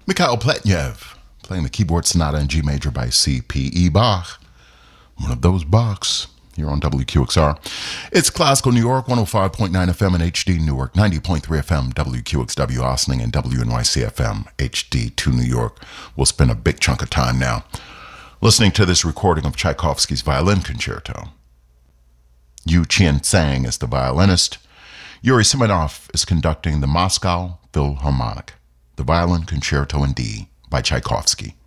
Mikhail Pletnev playing the keyboard sonata in G major by C.P.E. Bach. One of those Bachs here on WQXR. It's Classical New York, 105.9 FM and HD Newark, 90.3 FM, WQXW Ossining, and WNYC FM, HD2 New York. We'll spend a big chunk of time now listening to this recording of Tchaikovsky's violin concerto. Yu Chien-tsang is the violinist. Yuri Simonov is conducting the Moscow Philharmonic, the violin concerto in D by Tchaikovsky.